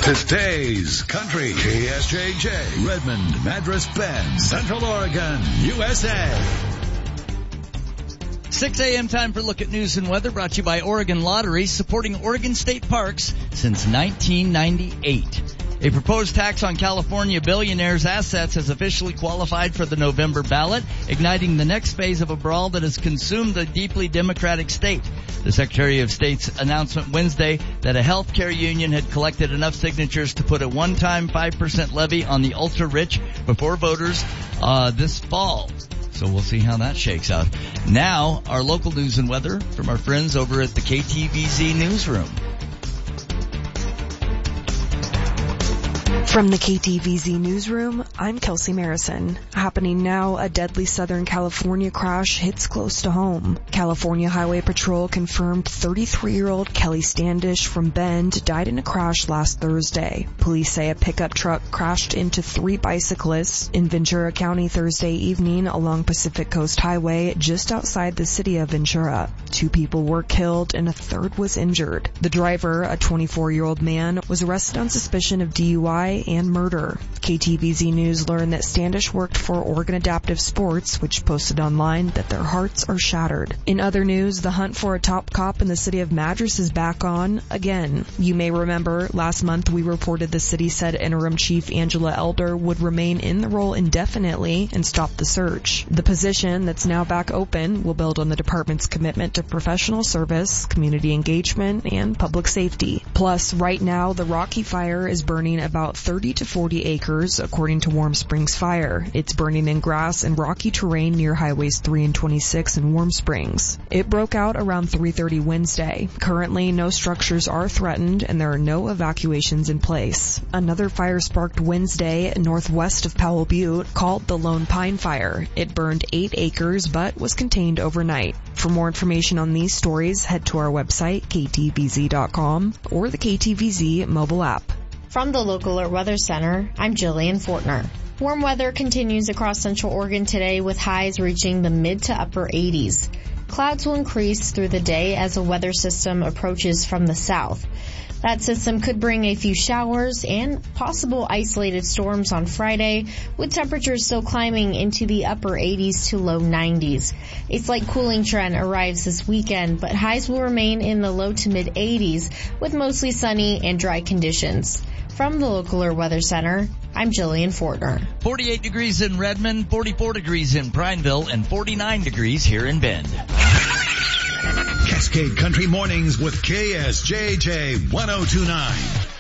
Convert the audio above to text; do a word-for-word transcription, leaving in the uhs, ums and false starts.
Today's Country, K S J J, Redmond, Madras, Bend, Central Oregon, U S A. six a.m. time for a look at news and weather, brought to you by Oregon Lottery, supporting Oregon State Parks since nineteen ninety-eight. A proposed tax on California billionaires' assets has officially qualified for the November ballot, igniting the next phase of a brawl that has consumed the deeply democratic state. The Secretary of State's announcement Wednesday that a healthcare union had collected enough signatures to put a one-time five percent levy on the ultra-rich before voters uh, this fall. So we'll see how that shakes out. Now, our local news and weather from our friends over at the K T V Z Newsroom. From the K T V Z Newsroom, I'm Kelsey Marison. Happening now, a deadly Southern California crash hits close to home. California Highway Patrol confirmed thirty-three-year-old Kelly Standish from Bend died in a crash last Thursday. Police say a pickup truck crashed into three bicyclists in Ventura County Thursday evening along Pacific Coast Highway just outside the city of Ventura. Two people were killed and a third was injured. The driver, a twenty-four-year-old man, was arrested on suspicion of D U I and murder. K T V Z News learned that Standish worked for Oregon Adaptive Sports, which posted online that their hearts are shattered. In other news, the hunt for a top cop in the city of Madras is back on again. You may remember last month we reported the city said interim chief Angela Elder would remain in the role indefinitely and stop the search. The position that's now back open will build on the department's commitment to professional service, community engagement, and public safety. Plus, right now, the Rocky Fire is burning about thirty to forty acres, according to Warm Springs Fire. It's burning in grass and rocky terrain near Highways three and twenty-six in Warm Springs. It broke out around three thirty Wednesday. Currently, no structures are threatened and there are no evacuations in place. Another fire sparked Wednesday northwest of Powell Butte, called the Lone Pine Fire. It burned eight acres but was contained overnight. For more information on these stories, head to our website, K T V Z dot com, or the K T V Z mobile app. From the Local Alert Weather Center, I'm Jillian Fortner. Warm weather continues across Central Oregon today with highs reaching the mid to upper eighties. Clouds will increase through the day as a weather system approaches from the south. That system could bring a few showers and possible isolated storms on Friday, with temperatures still climbing into the upper eighties to low nineties. A slight cooling trend arrives this weekend, but highs will remain in the low to mid eighties with mostly sunny and dry conditions. From the Local Alert Weather Center, I'm Jillian Fortner. forty-eight degrees in Redmond, forty-four degrees in Prineville, and forty-nine degrees here in Bend. Cascade Country Mornings with K S J J one oh two point nine.